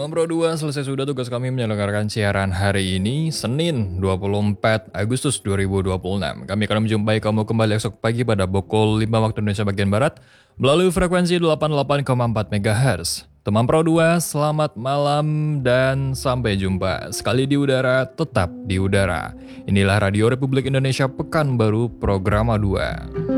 Teman Pro 2, selesai sudah tugas kami menyelenggarakan siaran hari ini, Senin 24 Agustus 2026. Kami akan menjumpai kamu kembali esok pagi pada pukul 5 waktu Indonesia bagian Barat melalui frekuensi 88,4 MHz. Teman Pro 2, selamat malam dan sampai jumpa. Sekali di udara, tetap di udara. Inilah Radio Republik Indonesia Pekanbaru Programa 2.